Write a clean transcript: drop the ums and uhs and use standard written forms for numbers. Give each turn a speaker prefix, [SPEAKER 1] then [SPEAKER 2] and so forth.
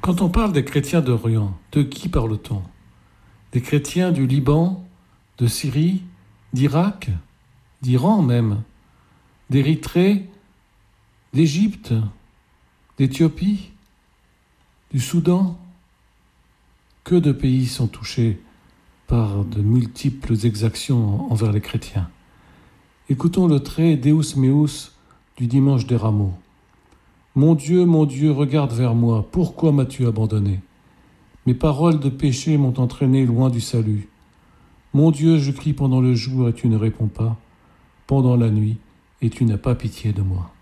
[SPEAKER 1] Quand on parle des chrétiens d'Orient, de qui parle-t-on? Des chrétiens du Liban, de Syrie, d'Irak, d'Iran même, d'Érythrée, d'Égypte, d'Éthiopie, du Soudan? Que de pays sont touchés par de multiples exactions envers les chrétiens. Écoutons le trait Deus meus du dimanche des Rameaux. Mon Dieu, regarde vers moi, pourquoi m'as-tu abandonné? Mes paroles de péché m'ont entraîné loin du salut. Mon Dieu, je crie pendant le jour et tu ne réponds pas, pendant la nuit et tu n'as pas pitié de moi.